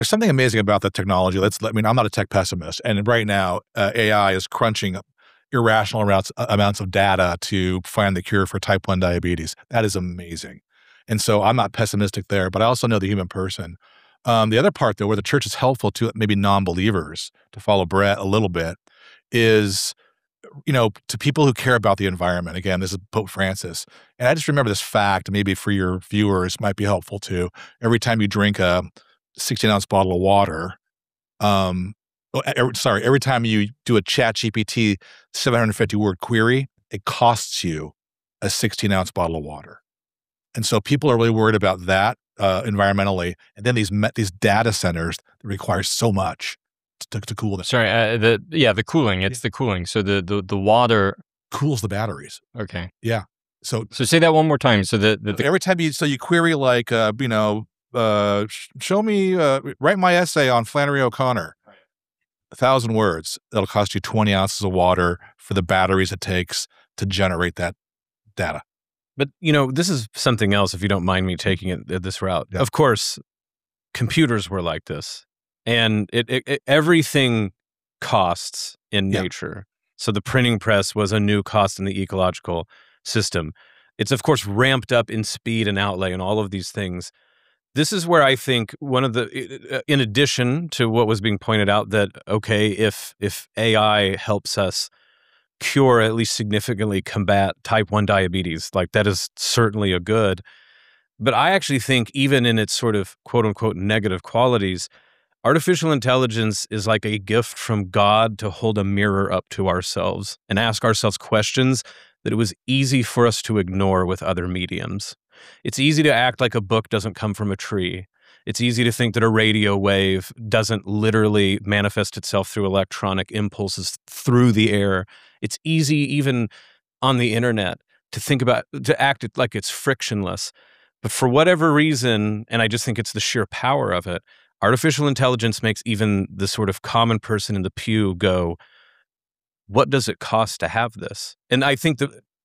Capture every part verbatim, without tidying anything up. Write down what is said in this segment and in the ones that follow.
There's something amazing about the technology. Let's, I mean, I'm not a tech pessimist. And right now, uh, A I is crunching irrational amounts, uh, amounts of data to find the cure for type one diabetes. That is amazing. And so I'm not pessimistic there, but I also know the human person. Um, the other part, though, where the church is helpful to maybe non-believers to follow Brett a little bit is, you know, to people who care about the environment. Again, this is Pope Francis. And I just remember this fact, maybe for your viewers might be helpful too. Every time you drink a sixteen ounce bottle of water, um, oh, every, sorry, every time you do a Chat G P T seven hundred fifty word query, it costs you a sixteen ounce bottle of water. And so people are really worried about that uh, environmentally. And then these these data centers that require so much to, to cool them. Sorry, uh, the yeah, the cooling. It's yeah. the cooling. So the, the the water cools the batteries. Okay. Yeah. So so say that one more time. So the, the, the every time you so you query like uh, you know uh, show me uh, write my essay on Flannery O'Connor. A thousand words. That'll cost you twenty ounces of water for the batteries it takes to generate that data. But, you know, this is something else, if you don't mind me taking it this route. Yeah. Of course, computers were like this. And it, it, it everything costs in yeah. nature. So the printing press was a new cost in the ecological system. It's, of course, ramped up in speed and outlay and all of these things. This is where I think one of the, in addition to what was being pointed out, that, okay, if if A I helps us cure, at least significantly combat type one diabetes, like that is certainly a good. But I actually think even in its sort of quote unquote negative qualities, artificial intelligence is like a gift from God to hold a mirror up to ourselves and ask ourselves questions that it was easy for us to ignore with other mediums. It's easy to act like a book doesn't come from a tree. It's easy to think that a radio wave doesn't literally manifest itself through electronic impulses through the air. It's easy, even on the internet, to think about, to act like it's frictionless. But for whatever reason, and I just think it's the sheer power of it, artificial intelligence makes even the sort of common person in the pew go, what does it cost to have this? And I think that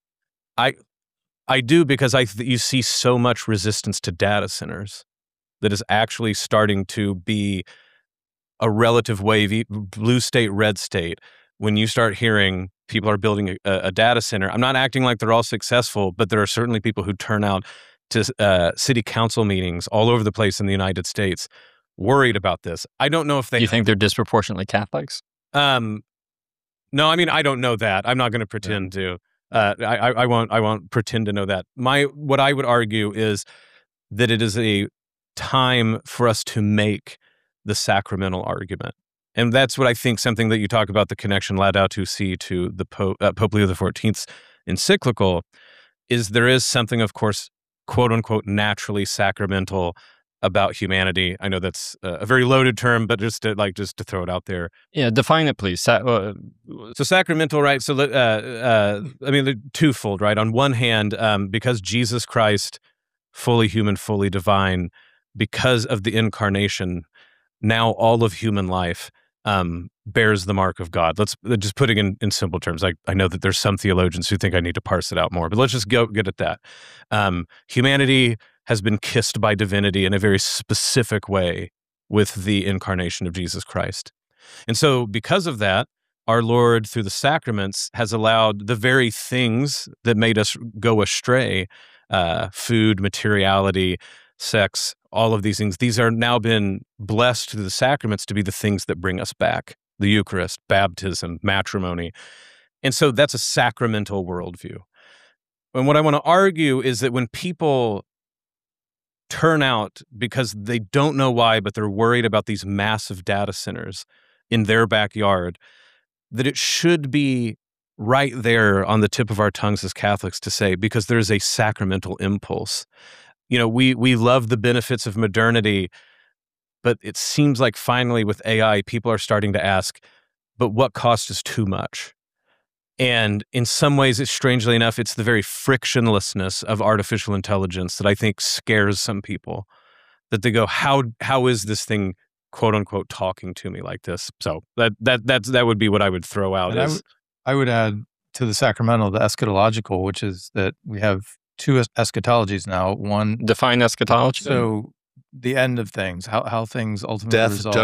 I I do because I you see so much resistance to data centers that is actually starting to be a relative wave, blue state, red state. When you start hearing people are building a, a data center, I'm not acting like they're all successful, but there are certainly people who turn out to uh, city council meetings all over the place in the United States worried about this. I don't know if they... You think they're disproportionately Catholics? Um, no, I mean, I don't know that. I'm not going to pretend yeah. to. Uh, I, I won't. I won't pretend to know that. My what I would argue is that it is a time for us to make the sacramental argument, and that's what I think. Something that you talk about, the connection Laudato Si to the Pope, uh, Pope Leo the fourteenth's encyclical, is there is something, of course, quote unquote, naturally sacramental about humanity. I know that's a very loaded term, but just to like just to throw it out there. Yeah, define it, please. Sa- uh, so sacramental, right? So, uh, uh, I mean, they're twofold, right? On one hand, um, because Jesus Christ, fully human, fully divine, because of the incarnation, now all of human life um, bears the mark of God. Let's just put it in, in simple terms. I, I know that there's some theologians who think I need to parse it out more, but let's just go get at that. Um, humanity has been kissed by divinity in a very specific way with the incarnation of Jesus Christ. And so because of that, our Lord, through the sacraments, has allowed the very things that made us go astray, uh, food, materiality, sex, all of these things, these are now been blessed through the sacraments to be the things that bring us back. The Eucharist, baptism, matrimony. And so that's a sacramental worldview. And what I want to argue is that when people turn out because they don't know why, but they're worried about these massive data centers in their backyard, that it should be right there on the tip of our tongues as Catholics to say, because there's a sacramental impulse. You know, we we love the benefits of modernity, but it seems like finally with A I, people are starting to ask, but what cost is too much? And in some ways, it's strangely enough, it's the very frictionlessness of artificial intelligence that I think scares some people. That they go, how how is this thing, quote unquote, talking to me like this? So that that that's that would be what I would throw out. And I, w- I would add to the sacramental, the eschatological, which is that we have two es- eschatologies now. One define eschatology. So the end of things, how how things ultimately Death resolve. don't